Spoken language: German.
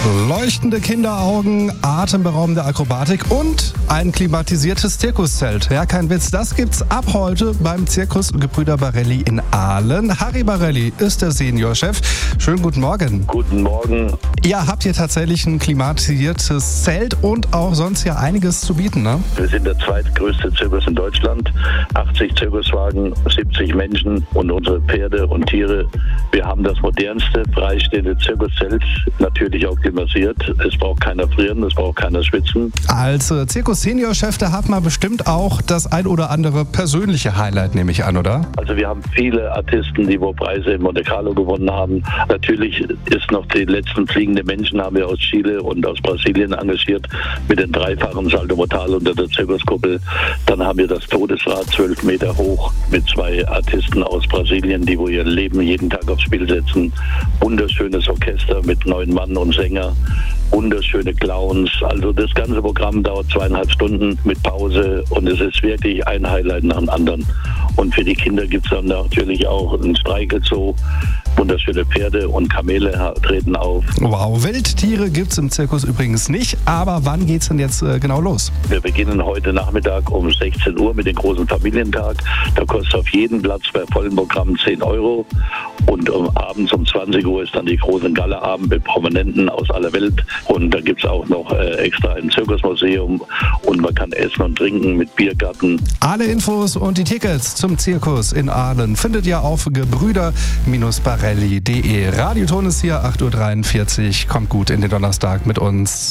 Leuchtende Kinderaugen, atemberaubende Akrobatik und ein klimatisiertes Zirkuszelt. Ja, kein Witz, das gibt's ab heute beim Zirkus Gebrüder Barelli in Aalen. Harry Barelli ist der Seniorchef. Schönen guten Morgen. Guten Morgen. Ja, habt ihr tatsächlich ein klimatisiertes Zelt und auch sonst ja einiges zu bieten, ne? Wir sind der zweitgrößte Zirkus in Deutschland. 80 Zirkuswagen, 70 Menschen und unsere Pferde und Tiere. Wir haben das modernste, freistehende Zirkuszelt, natürlich auch klimatisiert. Es braucht keiner frieren, es braucht keiner schwitzen. Als Zirkus-Senior-Chef, da hat man bestimmt auch das ein oder andere persönliche Highlight, nehme ich an, oder? Also wir haben viele Artisten, die wo Preise in Monte Carlo gewonnen haben. Natürlich ist noch die letzten fliegenden Menschen, haben wir aus Chile und aus Brasilien engagiert, mit den dreifachen Salto Mortal unter der Zirkuskuppel. Dann haben wir das Todesrad 12 Meter hoch mit 2 Artisten aus Brasilien, die wo ihr Leben jeden Tag aufs Spiel setzen. Wunderschönes Orchester mit 9 Mann und Sänger. Wunderschöne Clowns. Also das ganze Programm dauert 2,5 Stunden mit Pause und es ist wirklich ein Highlight nach dem anderen. Und für die Kinder gibt es dann natürlich auch ein Streichelzoo. Wunderschöne Pferde und Kamele treten auf. Wow, Wildtiere gibt's im Zirkus übrigens nicht. Aber wann geht's denn jetzt genau los? Wir beginnen heute Nachmittag um 16 Uhr mit dem großen Familientag. Da kostet auf jeden Platz bei vollem Programm 10 €. Und abends um 20 Uhr ist dann die großen Gala-Abend mit Prominenten aus aller Welt. Und da gibt es auch noch extra ein Zirkusmuseum und man kann essen und trinken mit Biergarten. Alle Infos und die Tickets zum Zirkus in Aalen findet ihr auf gebrüder-barelli.de. Radioton ist hier, 8:43 Uhr. Kommt gut in den Donnerstag mit uns.